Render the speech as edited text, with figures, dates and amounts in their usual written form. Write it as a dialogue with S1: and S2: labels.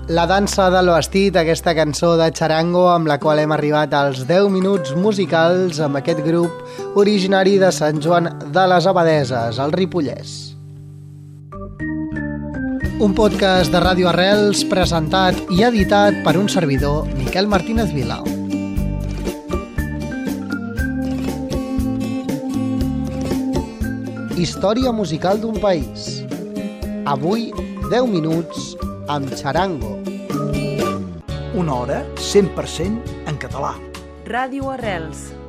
S1: La dansa del vestit, aquesta cançó de Charango amb la qual hem arribat als 10 minuts musicals amb aquest grup originari de Sant Joan de les Abadeses, al Ripollès. Un podcast de Ràdio Arrels presentat i editat per un servidor, Miquel Martínez Vila. Història musical d'un país. Avui, 10 minuts amb Charango.
S2: Una hora 100% en català.
S3: Ràdio Arrels.